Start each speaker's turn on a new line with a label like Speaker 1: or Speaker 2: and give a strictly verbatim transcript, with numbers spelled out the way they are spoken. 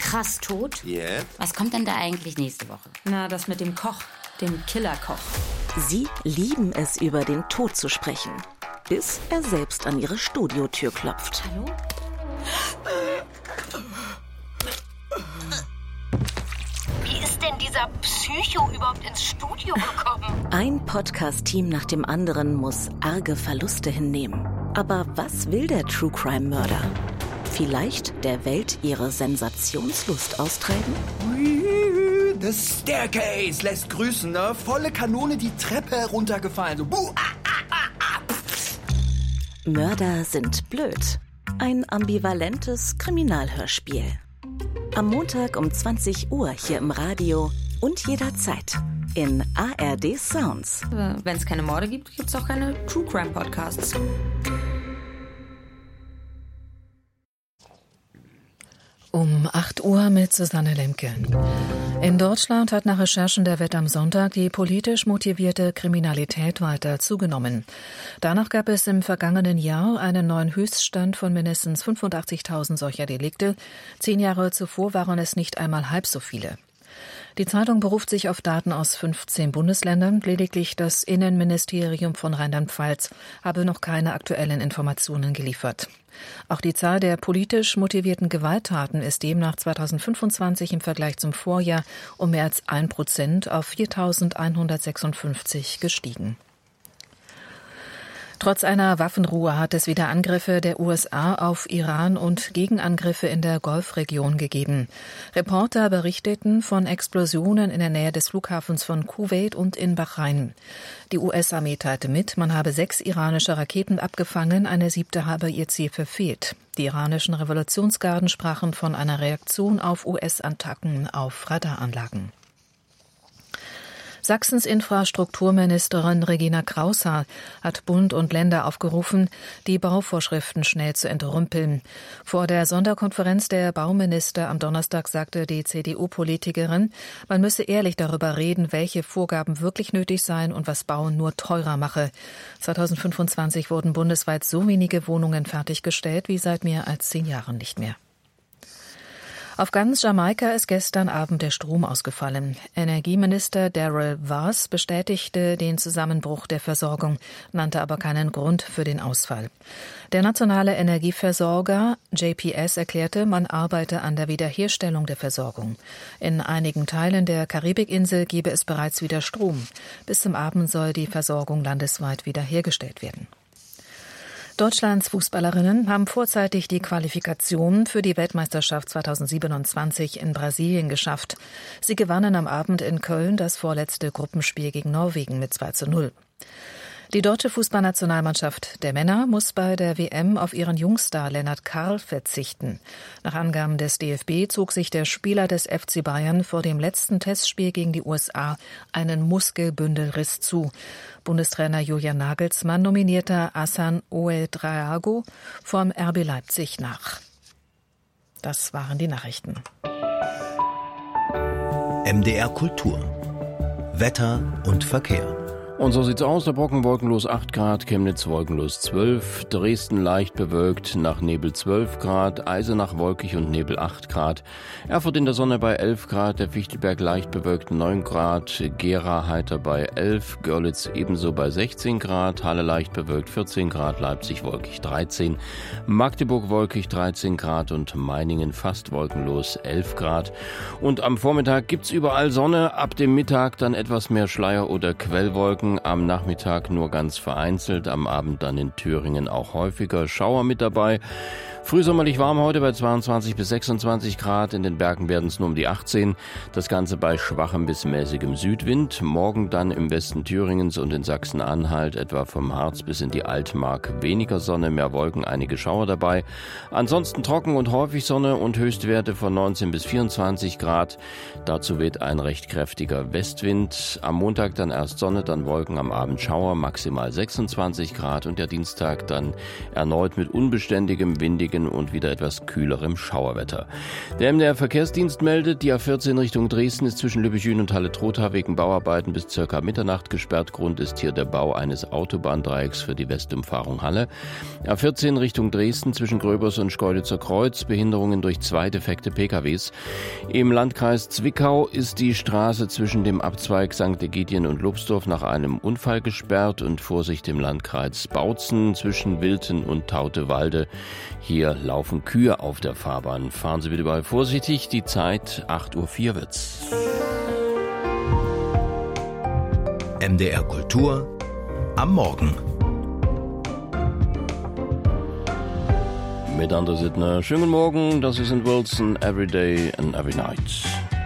Speaker 1: krass tot.
Speaker 2: Yeah.
Speaker 1: Was kommt denn da eigentlich nächste Woche?
Speaker 3: Na, das mit dem Koch, dem Killerkoch.
Speaker 4: Sie lieben es, über den Tod zu sprechen, bis er selbst an ihre Studiotür klopft.
Speaker 1: Hallo?
Speaker 5: Wie ist denn dieser Psycho überhaupt ins Studio gekommen?
Speaker 4: Ein Podcast-Team nach dem anderen muss arge Verluste hinnehmen. Aber was will der True-Crime-Mörder? Vielleicht der Welt ihre Sensationslust austreiben?
Speaker 2: The Staircase lässt grüßen, ne? Volle Kanone die Treppe heruntergefallen. So, buh, ah, ah, ah, ah.
Speaker 4: Mörder sind blöd. Ein ambivalentes Kriminalhörspiel. Am Montag um zwanzig Uhr hier im Radio und jederzeit in A R D Sounds.
Speaker 3: Äh, Wenn es keine Morde gibt, gibt es auch keine True Crime Podcasts.
Speaker 6: Um acht Uhr mit Susanne Lemke. In Deutschland hat nach Recherchen der Welt am Sonntag die politisch motivierte Kriminalität weiter zugenommen. Danach gab es im vergangenen Jahr einen neuen Höchststand von mindestens fünfundachtzigtausend solcher Delikte. Zehn Jahre zuvor waren es nicht einmal halb so viele. Die Zeitung beruft sich auf Daten aus fünfzehn Bundesländern. Lediglich das Innenministerium von Rheinland-Pfalz habe noch keine aktuellen Informationen geliefert. Auch die Zahl der politisch motivierten Gewalttaten ist demnach zweitausendfünfundzwanzig im Vergleich zum Vorjahr um mehr als ein Prozent auf viertausendeinhundertsechsundfünfzig gestiegen. Trotz einer Waffenruhe hat es wieder Angriffe der U S A auf Iran und Gegenangriffe in der Golfregion gegeben. Reporter berichteten von Explosionen in der Nähe des Flughafens von Kuwait und in Bahrain. Die U S-Armee teilte mit, man habe sechs iranische Raketen abgefangen, eine siebte habe ihr Ziel verfehlt. Die iranischen Revolutionsgarden sprachen von einer Reaktion auf U S-Attacken auf Radaranlagen. Sachsens Infrastrukturministerin Regina Kraushaar hat Bund und Länder aufgerufen, die Bauvorschriften schnell zu entrümpeln. Vor der Sonderkonferenz der Bauminister am Donnerstag sagte die C D U-Politikerin, man müsse ehrlich darüber reden, welche Vorgaben wirklich nötig seien und was Bauen nur teurer mache. zweitausendfünfundzwanzig wurden bundesweit so wenige Wohnungen fertiggestellt wie seit mehr als zehn Jahren nicht mehr. Auf ganz Jamaika ist gestern Abend der Strom ausgefallen. Energieminister Darrell Vaz bestätigte den Zusammenbruch der Versorgung, nannte aber keinen Grund für den Ausfall. Der nationale Energieversorger J P S erklärte, man arbeite an der Wiederherstellung der Versorgung. In einigen Teilen der Karibikinsel gebe es bereits wieder Strom. Bis zum Abend soll die Versorgung landesweit wiederhergestellt werden. Deutschlands Fußballerinnen haben vorzeitig die Qualifikation für die Weltmeisterschaft zweitausendsiebenundzwanzig in Brasilien geschafft. Sie gewannen am Abend in Köln das vorletzte Gruppenspiel gegen Norwegen mit zwei zu null. Die deutsche Fußballnationalmannschaft der Männer muss bei der W M auf ihren Jungstar Lennart Karl verzichten. Nach Angaben des D F B zog sich der Spieler des F C Bayern vor dem letzten Testspiel gegen die U S A einen Muskelbündelriss zu. Bundestrainer Julian Nagelsmann nominierte Hassan Ouedraogo vom R B Leipzig nach. Das waren die Nachrichten.
Speaker 7: M D R Kultur. Wetter und Verkehr.
Speaker 8: Und so sieht's aus, der Brocken wolkenlos acht Grad, Chemnitz wolkenlos zwölf, Dresden leicht bewölkt, nach Nebel zwölf Grad, Eisenach wolkig und Nebel acht Grad, Erfurt in der Sonne bei elf Grad, der Fichtelberg leicht bewölkt neun Grad, Gera heiter bei elf, Görlitz ebenso bei sechzehn Grad, Halle leicht bewölkt vierzehn Grad, Leipzig wolkig dreizehn, Magdeburg wolkig dreizehn Grad und Meiningen fast wolkenlos elf Grad. Und am Vormittag gibt's überall Sonne, ab dem Mittag dann etwas mehr Schleier- oder Quellwolken. Am Nachmittag nur ganz vereinzelt, am Abend dann in Thüringen auch häufiger Schauer mit dabei. Frühsommerlich warm heute bei zweiundzwanzig bis sechsundzwanzig Grad, in den Bergen werden es nur um die achtzehn. Das Ganze bei schwachem bis mäßigem Südwind. Morgen dann im Westen Thüringens und in Sachsen-Anhalt etwa vom Harz bis in die Altmark weniger Sonne, mehr Wolken, einige Schauer dabei. Ansonsten trocken und häufig Sonne und Höchstwerte von neunzehn bis vierundzwanzig Grad. Dazu weht ein recht kräftiger Westwind. Am Montag dann erst Sonne, dann Wolken, am Abend Schauer, maximal sechsundzwanzig Grad und der Dienstag dann erneut mit unbeständigem, windigen Regen und wieder etwas kühlerem Schauerwetter. Der M D R-Verkehrsdienst meldet, die A vierzehn Richtung Dresden ist zwischen Lübbechin und Halle-Trotha wegen Bauarbeiten bis circa Mitternacht gesperrt. Grund ist hier der Bau eines Autobahndreiecks für die Westumfahrung Halle. A vierzehn Richtung Dresden zwischen Gröbers und Schkeuditzer Kreuz, Behinderungen durch zwei defekte P K Ws. Im Landkreis Zwickau ist die Straße zwischen dem Abzweig Sankt Egidien und Lobsdorf nach einem Unfall gesperrt und Vorsicht im Landkreis Bautzen zwischen Wilten und Tautewalde. Hier laufen Kühe auf der Fahrbahn. Fahren Sie bitte überall vorsichtig. Die Zeit acht Uhr vier wird's.
Speaker 7: M D R Kultur am Morgen.
Speaker 8: Mit André Sittner. Schönen Morgen, das ist in Wilson, Every Day and Every Night.